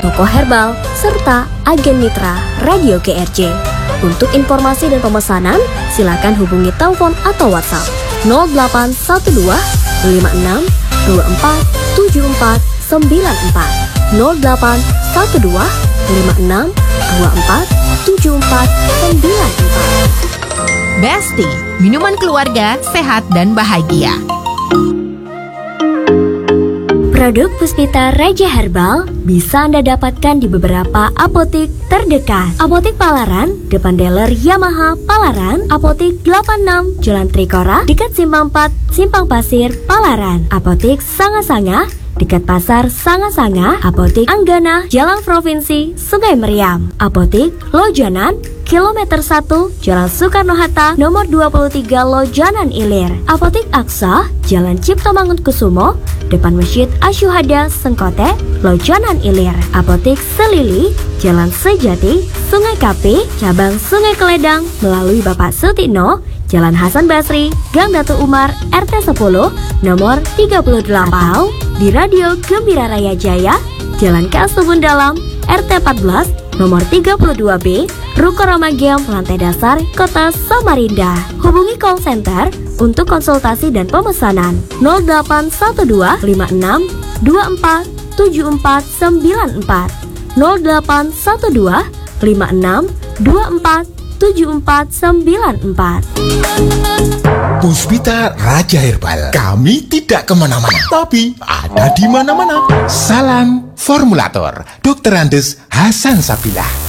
toko herbal, serta agen mitra Radio GRJ. Untuk informasi dan pemesanan, silakan hubungi telepon atau WhatsApp 0812 56 24 74 94 0812 56 24 74 94. Besti, minuman keluarga, sehat dan bahagia. Produk Puspita Raja Herbal bisa Anda dapatkan di beberapa apotik terdekat. Apotik Palaran, depan dealer Yamaha Palaran. Apotik 86, Jalan Trikora, dekat Simpang 4, Simpang Pasir, Palaran. Apotik Sanga-Sanga, dekat Pasar Sanga-Sanga. Apotik Anggana, Jalan Provinsi, Sungai Meriam. Apotik Lojanan, Kilometer 1, Jalan Soekarno-Hatta, nomor 23 Lojanan Ilir. Apotik Aksa, Jalan Cipto Mangunkusumo, depan Masjid Asyuhada Sengkote, Lojanan Ilir. Apotik Selili, Jalan Sejati, Sungai Kapi, Cabang Sungai Keledang, melalui Bapak Sutino, Jalan Hasan Basri, Gang Datu Umar, RT 10, nomor 38. Di Radio Gembira Raya Jaya, Jalan KS Tubun Dalam, RT 14, nomor 32B, Ruko Ramagiam, lantai dasar, Kota Samarinda. Hubungi call center untuk konsultasi dan pemesanan 0812 56 24 74 94 0812 56 24 74 94. Puspita Raja Herbal, kami tidak kemana-mana, tapi ada di mana-mana. Salam Formulator, Dr. Andes Hasan Sabilah.